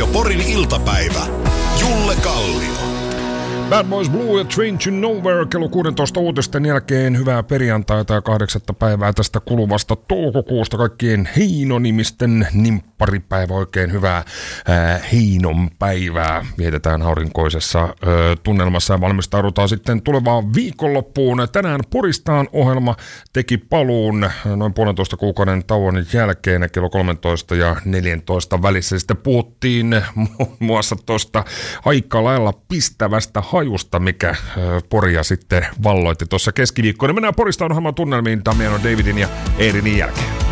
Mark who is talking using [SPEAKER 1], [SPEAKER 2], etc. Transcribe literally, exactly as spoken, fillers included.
[SPEAKER 1] Porin iltapäivä. Julle Kallio.
[SPEAKER 2] Bad Boys Blue ja Train to Nowhere kello kuusitoista uutisten jälkeen. Hyvää perjantaita ja kahdeksatta päivää tästä kuluvasta toukokuusta. Kaikkien Heino-nimisten nimpparipäivä. Oikein hyvää ää, Heinon päivää. Vietetään aurinkoisessa ää, tunnelmassa ja valmistaudutaan sitten tulevaan viikonloppuun. Tänään Poristaan ohjelma teki paluun noin puolentoista kuukauden tauon jälkeen kello kolmetoista ja neljätoista välissä. Sitten puhuttiin muun muassa tuosta aika lailla pistävästä hajusta, mikä Poria sitten valloitti tuossa keskiviikkoina. Mennään Poristaan ohjelman tunnelmiin Damiano Davidin ja Eerinin jälkeen.